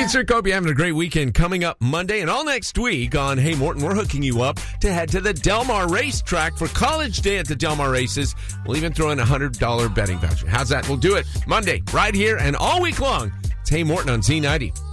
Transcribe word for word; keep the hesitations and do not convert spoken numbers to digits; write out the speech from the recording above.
Pete Sir, hope you're having a great weekend coming up Monday and all next week on Hey Morton. We're hooking you up to head to the Del Mar racetrack for College Day at the Del Mar Races. We'll even throw in a one hundred dollars betting voucher. How's that? We'll do it Monday right here and all week long. It's Hey Morton on Z ninety.